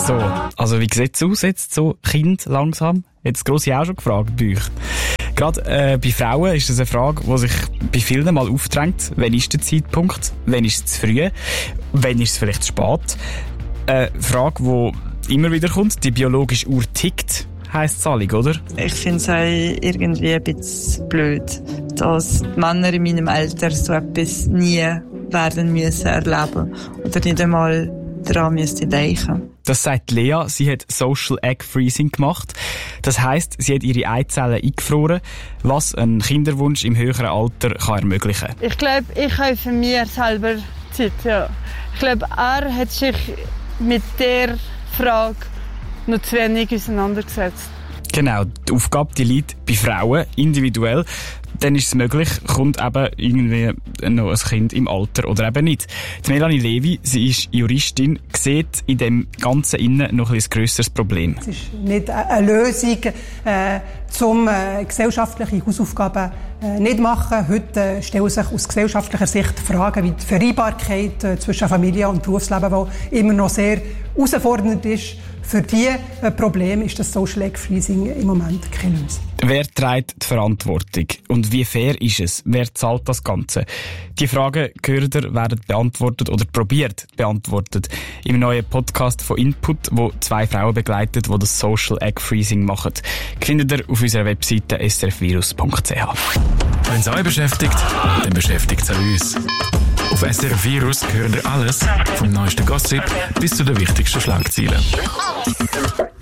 So, also wie sieht es aus jetzt so Kind langsam? Jetzt grosse auch schon gefragt bei euch. Gerade bei Frauen ist das eine Frage, die sich bei vielen mal aufdrängt. Wann ist der Zeitpunkt? Wann ist es zu früh? Wann ist es vielleicht zu spät? Eine Frage, die immer wieder kommt. Die biologische Uhr tickt, heisst es alle, oder? Ich finde es auch irgendwie ein bisschen blöd, dass die Männer in meinem Alter so etwas nie werden müssen erleben oder nicht einmal daran müssen denken. Das sagt Lea. Sie hat Social Egg Freezing gemacht. Das heisst, sie hat ihre Eizellen eingefroren, was einen Kinderwunsch im höheren Alter kann ermöglichen kann. Ich glaube, ich habe für mich selber Zeit, ja. Ich glaube, er hat sich mit der Frage noch zu wenig auseinandergesetzt. Genau, die Aufgabe die liegt bei Frauen individuell. Dann ist es möglich, kommt eben irgendwie noch ein Kind im Alter oder eben nicht. Die Melanie Levy, sie ist Juristin, sieht in dem Ganzen innen noch ein grösseres Problem. Es ist nicht eine Lösung, um gesellschaftliche Hausaufgaben nicht machen. Heute stellen sich aus gesellschaftlicher Sicht Fragen wie die Vereinbarkeit zwischen Familie und Berufsleben, die immer noch sehr herausfordernd ist. Für diese Probleme ist das Social Egg Freezing im Moment keine Lösung. Wer trägt die Verantwortung? Und wie fair ist es? Wer zahlt das Ganze? Die Fragen, gehört ihr, werden beantwortet oder probiert beantwortet im neuen Podcast von Input, wo 2 Frauen begleitet, die das Social Egg Freezing machen. Findet ihr auf unserer Webseite srfvirus.ch. Wenn es euch beschäftigt, dann beschäftigt es auch uns. Auf SRF Virus hören ihr alles, vom neuesten Gossip bis zu den wichtigsten Schlagzeilen.